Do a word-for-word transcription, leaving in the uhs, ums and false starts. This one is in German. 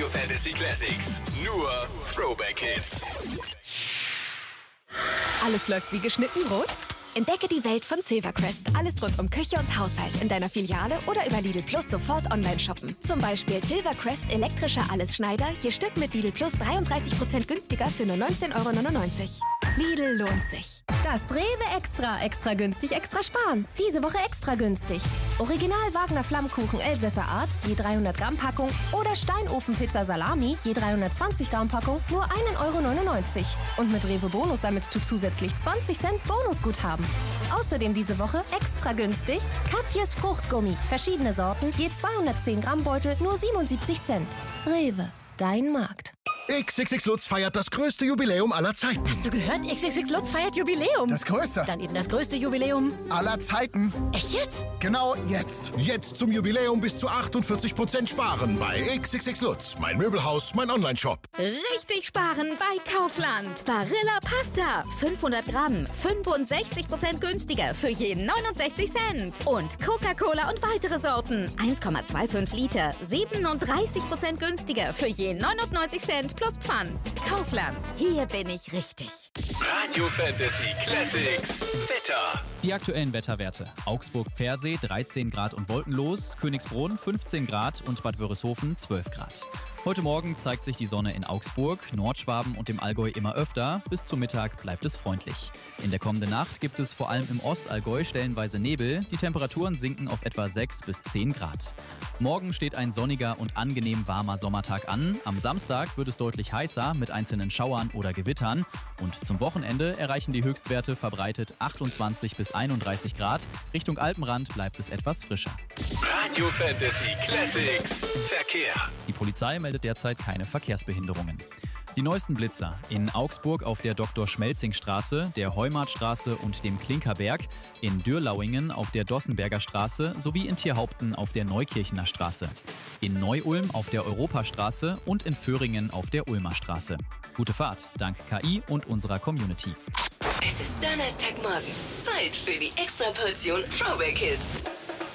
Radio Fantasy Classics. Nur Throwback Hits. Alles läuft wie geschnitten Brot? Entdecke die Welt von Silvercrest. Alles rund um Küche und Haushalt in deiner Filiale oder über Lidl Plus sofort online shoppen. Zum Beispiel Silvercrest elektrischer Allesschneider, je Stück mit Lidl Plus dreiunddreißig Prozent günstiger für nur neunzehn Euro neunundneunzig. Lidl lohnt sich. Das Rewe Extra. Extra günstig, extra sparen. Diese Woche extra günstig. Original Wagner Flammkuchen Elsässer Art, je dreihundert Gramm Packung oder Steinofenpizza Salami, je dreihundertzwanzig Gramm Packung, nur ein Euro neunundneunzig. Und mit Rewe Bonus sammelst du zusätzlich zwanzig Cent Bonusguthaben. Außerdem diese Woche extra günstig Katjes Fruchtgummi. Verschiedene Sorten, je zweihundertzehn Gramm Beutel, nur siebenundsiebzig Cent. Rewe, dein Markt. X X X Lutz feiert das größte Jubiläum aller Zeiten. Hast du gehört? X X X Lutz feiert Jubiläum. Das größte. Dann eben das größte Jubiläum aller Zeiten. Echt jetzt? Genau jetzt. Jetzt zum Jubiläum bis zu achtundvierzig Prozent sparen bei X X X Lutz. Mein Möbelhaus, mein Onlineshop. Richtig sparen bei Kaufland. Barilla Pasta. fünfhundert Gramm. fünfundsechzig Prozent günstiger für je neunundsechzig Cent. Und Coca-Cola und weitere Sorten. eins Komma fünfundzwanzig Liter. siebenunddreißig Prozent günstiger für je neunundneunzig Cent plus Pfand. Kaufland. Hier bin ich richtig. Radio Fantasy Classics. Wetter. Die aktuellen Wetterwerte. Augsburg-Pfersee dreizehn Grad und wolkenlos, Königsbrunn fünfzehn Grad und Bad Wörishofen zwölf Grad. Heute Morgen zeigt sich die Sonne in Augsburg, Nordschwaben und dem Allgäu immer öfter. Bis zum Mittag bleibt es freundlich. In der kommenden Nacht gibt es vor allem im Ostallgäu stellenweise Nebel. Die Temperaturen sinken auf etwa sechs bis zehn Grad. Morgen steht ein sonniger und angenehm warmer Sommertag an. Am Samstag wird es deutlich heißer mit einzelnen Schauern oder Gewittern. Und zum Wochenende erreichen die Höchstwerte verbreitet achtundzwanzig bis einunddreißig Grad. Richtung Alpenrand bleibt es etwas frischer. Radio Fantasy Classics. Verkehr. Die Polizei meldet derzeit keine Verkehrsbehinderungen. Die neuesten Blitzer in Augsburg auf der Doktor-Schmelzing-Straße, der Heumartstraße und dem Klinkerberg, in Dürlauingen auf der Dossenberger Straße sowie in Tierhaupten auf der Neukirchener Straße, in Neu-Ulm auf der Europastraße und in Föhringen auf der Ulmer Straße. Gute Fahrt, dank K I und unserer Community. Es ist Donnerstagmorgen. Zeit für die Extraportion Throwback Hits.